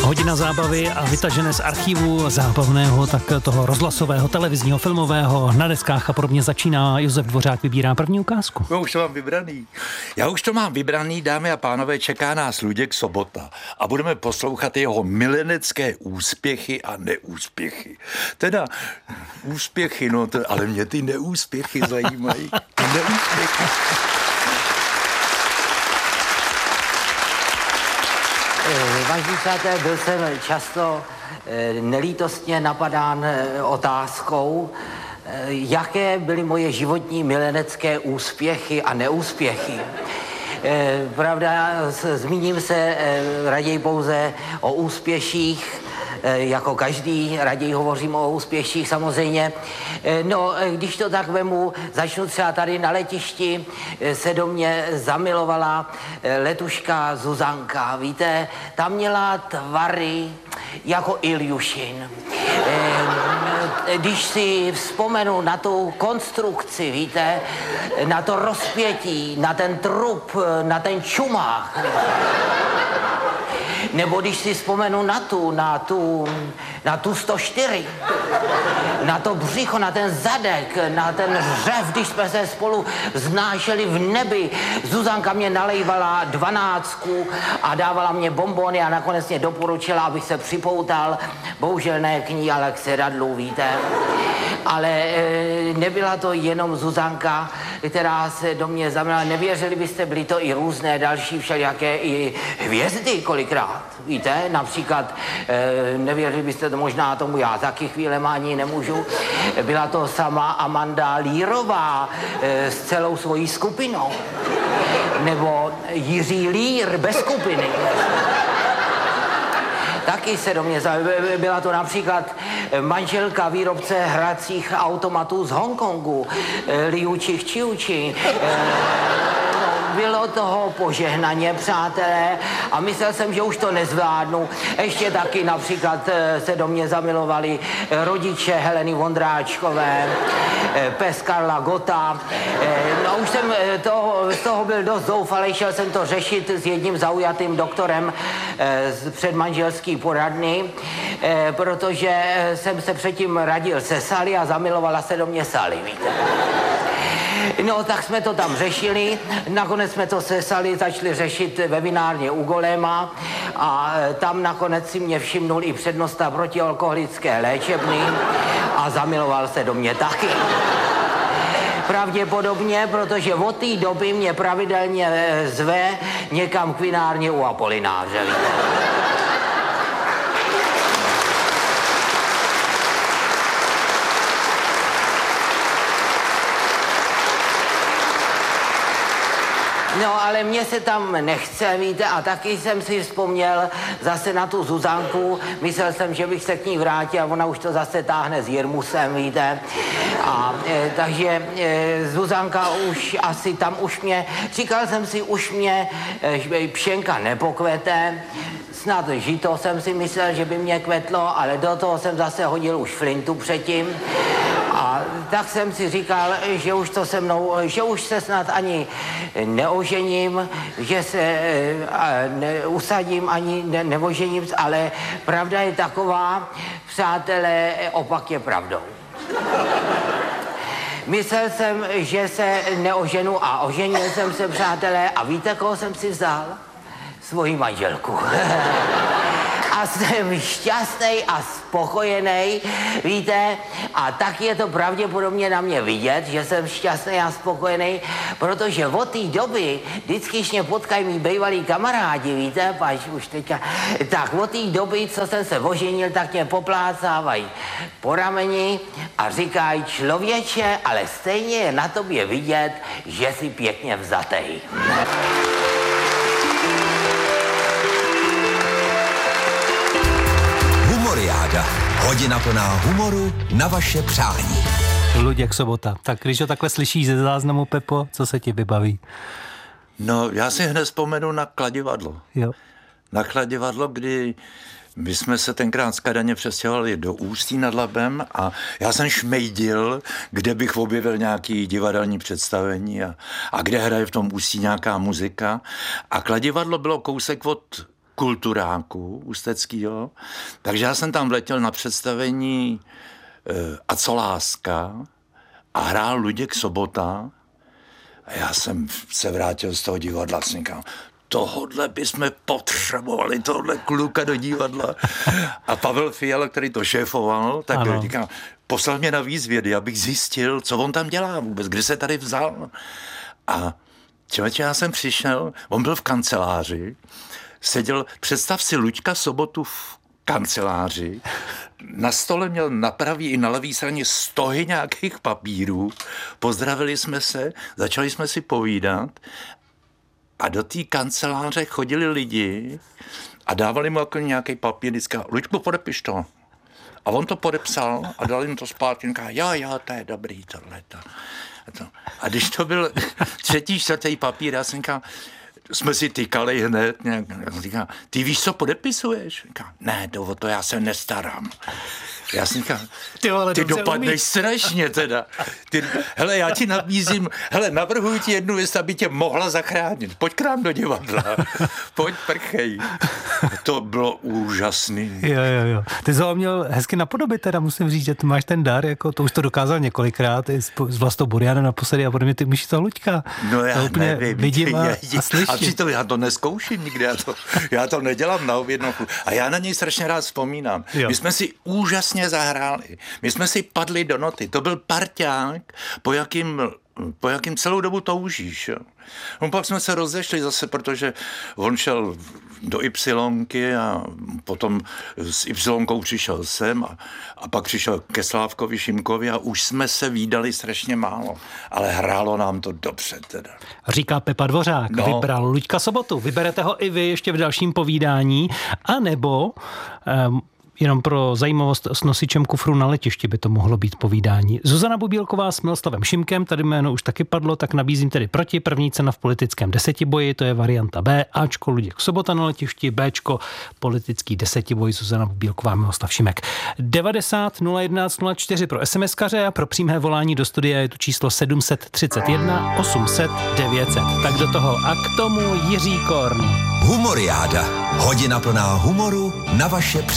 Hodina zábavy a vytažené z archivu zábavného, tak toho rozhlasového, televizního, filmového, na deskách a podobně začíná. Josef Dvořák vybírá první ukázku. Já už to mám vybraný, dámy a pánové, čeká nás Luděk Sobota a budeme poslouchat jeho milenecké úspěchy a neúspěchy. Teda úspěchy, ale mě ty neúspěchy zajímají. Neúspěchy. Vážení přátelé, byl jsem často nelítostně napadán otázkou, jaké byly moje životní milenecké úspěchy a neúspěchy. Pravda, zmíním se raději pouze o úspěších, jako každý, raději hovořím o úspěších samozřejmě. No, když to tak vemu, začnu třeba tady na letišti, se do mě zamilovala letuška Zuzanka, víte, ta měla tvary jako Iljušin. Když si vzpomenu na tu konstrukci, víte, na to rozpětí, na ten trup, na ten čumák, nebo když si vzpomenu na tu 104, na to břicho, na ten zadek, na ten řev, když jsme se spolu znášeli v nebi. Zuzanka mě nalejvala 12 a dávala mě bonbony a nakonec mě doporučila, abych se připoutal. Bohužel ne k ní, ale k sedadlu, víte. Ale nebyla to jenom Zuzanka, která se do mě zamilovala. Nevěřili byste, byly to i různé další všelijaké i hvězdy kolikrát, víte. Například, nevěřili byste to možná tomu, já taky chvílema ani nemůžu. Byla to sama Amanda Lírová s celou svojí skupinou. Nebo Jiří Lír bez skupiny. Taky se do mě byla to například manželka výrobce hracích automatů z Hongkongu, Liu Čiuči. Bylo toho požehnaně, přátelé, a myslel jsem, že už to nezvládnu. Ještě taky například se do mě zamilovali rodiče Heleny Vondráčkové, pes Karla Gotta. No už jsem z toho byl dost zoufalý, šel jsem to řešit s jedním zaujatým doktorem z předmanželský poradny, protože jsem se předtím radil se Sally a zamilovala se do mě Sally, víte. No, tak jsme to tam řešili, nakonec jsme to se Sally začali řešit ve vinárně u Goléma a tam nakonec si mě všimnul i přednosta protialkoholické léčebny a zamiloval se do mě taky. Pravděpodobně, protože od té doby mě pravidelně zve někam k vinárně u Apolináře. No, ale mně se tam nechce, víte, a taky jsem si vzpomněl zase na tu Zuzanku. Myslel jsem, že bych se k ní vrátil a ona už to zase táhne s Jirmusem, víte. A takže Zuzanka už asi tam už mě, říkal jsem si, už mě pšenka nepokvete. Snad žito jsem si myslel, že by mě kvetlo, ale do toho jsem zase hodil už flintu předtím. A tak jsem si říkal, že už to se mnou, že už se snad ani neožením, že se usadím ani neožením, ale pravda je taková, přátelé, opak je pravdou. Myslel jsem, že se neoženu a oženil jsem se, přátelé, a víte, koho jsem si vzal? Svoji manželku. A jsem šťastný a spokojený, víte, a tak je to pravděpodobně na mě vidět, že jsem šťastný a spokojený, protože od té doby, vždycky, když mě potkají mý bývalí kamarádi, víte, pač už teďka, tak od té doby, co jsem se oženil, tak mě poplácávají po rameni a říkají, člověče, ale stejně je na tobě vidět, že jsi pěkně vzatej. Humoriáda. Hodina plná humoru na vaše přání. Luděk Sobota. Tak když ho takhle slyšíš ze záznamu, Pepo, co se ti vybaví? No, já si hned vzpomenu na Kladivadlo. Jo. Na Kladivadlo, kdy my jsme se tenkrát z Kadaně přestěhovali do Ústí nad Labem a já jsem šmejdil, kde bych objevil nějaký divadelní představení a kde hraje v tom Ústí nějaká muzika. A Kladivadlo bylo kousek od kulturáku ústeckýho, takže já jsem tam vletěl na představení A co láska a hrál Luděk Sobota a já jsem se vrátil z toho divadla a říkal, tohodle bychom potřebovali, tohle kluka do divadla. A Pavel Fiala, který to šéfoval, tak říkal, poslal mě na výzvědy, abych zjistil, co on tam dělá vůbec, kde se tady vzal. A člověče, já jsem přišel, on byl v kanceláři, seděl, představ si Luďka Sobotu v kanceláři, na stole měl na pravý i na levý straně stohy nějakých papírů, pozdravili jsme se, začali jsme si povídat a do té kanceláře chodili lidi a dávali mu jako nějaký papír, říkal, Luďku, podepiš to. A on to podepsal a dal jim to zpátky, říkal, jo, to je dobrý, tohleto. A když to byl třetí, čtvrtý papír, já jsem říkal, jsme si tykali hned, nějak, říkal, ty víš, co podepisuješ? Říkal, ne, o to já se nestarám. Já jsem říkal, ty dopadneš strašně teda. Hele, já ti nabízím, navrhuji ti jednu věc, aby tě mohla zachránit. Pojď k nám do divadla. Pojď, prchej. To bylo úžasný. Jo. Ty jsi ho měl hezky napodobit teda, musím říct, že ty máš ten dar, jako to už to dokázal několikrát, i s Vlastou Burianem naposledy a podobně, ty umíš to Luďka. No já úplně nevím. Vidím a slyším. A přitom já to neskouším nikdy, já to nedělám na objednavku. A já na něj strašně rád vzpomínám. Jo. My jsme si úžasně zahráli. My jsme si padli do noty. To byl parťák, po jakým celou dobu toužíš. Jo. No, pak jsme se rozešli zase, protože on šel do Ypsilonky a potom s Ypsilonkou přišel sem a pak přišel ke Slávkovi Šimkovi a už jsme se vídali strašně málo. Ale hrálo nám to dobře teda. Říká Pepa Dvořák, vybral Luďka Sobotu. Vyberete ho i vy ještě v dalším povídání, anebo jenom pro zajímavost s nosičem kufru na letišti by to mohlo být povídání. Zuzana Bubílková s Miloslavem Šimkem, tady jméno už taky padlo, tak nabízím tedy proti. První cena v politickém desetiboji, to je varianta B, Ačko Luděk Sobota na letišti, Bčko politický desetiboj, Zuzana Bubílková, Miloslav Šimek. 90 011 04 pro SMS-kaře a pro přímé volání do studia je tu číslo 731 800 900. Tak do toho a k tomu Jiří Korn. Humoriáda. Hodina plná humoru na vaše přání.